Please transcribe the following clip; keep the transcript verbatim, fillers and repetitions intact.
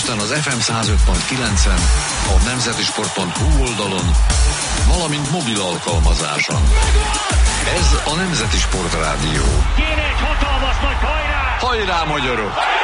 Budapesten az ef em száz öt pont kilencen, a nemzetisport pont hu oldalon, valamint mobil alkalmazáson. Ez a Nemzeti Sport Rádió. Kéne egy hatalmas nagy hajrá! Hajrá, magyarok!